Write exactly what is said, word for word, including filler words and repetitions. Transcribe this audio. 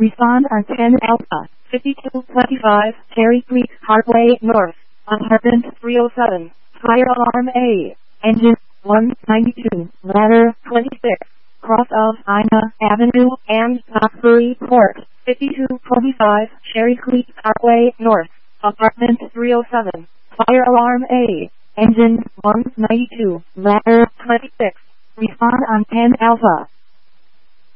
Respond on ten Alpha, fifty-two twenty-five, Cherry Creek Parkway North, apartment three oh seven, fire alarm A, engine one ninety-two, ladder twenty-six, cross of Ina Avenue and Stockbury Court, fifty-two twenty-five, Cherry Creek Parkway North, apartment three oh seven, fire alarm A, engine one ninety-two, ladder twenty-six. Respond on ten Alpha.